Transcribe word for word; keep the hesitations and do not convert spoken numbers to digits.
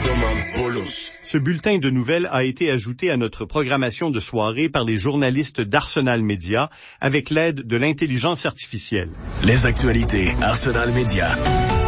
Ce bulletin de nouvelles a été ajouté à notre programmation de soirée par les journalistes d'Arsenal Média avec l'aide de l'intelligence artificielle. Les actualités Arsenal Média.